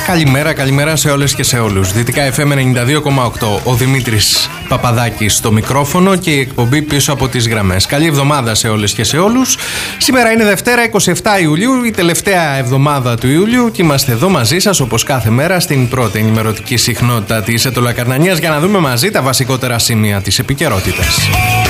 Καλημέρα σε όλες και σε όλους. Δυτικά FM 92,8. Ο Δημήτρης Παπαδάκης στο μικρόφωνο και η εκπομπή πίσω από τις γραμμές. Καλή εβδομάδα σε όλες και σε όλους. Σήμερα είναι Δευτέρα 27 Ιουλίου, η τελευταία εβδομάδα του Ιουλίου και είμαστε εδώ μαζί σας όπως κάθε μέρα στην πρώτη ενημερωτική συχνότητα της Ετωλακαρνανίας για να δούμε μαζί τα βασικότερα σημεία της επικαιρότητας.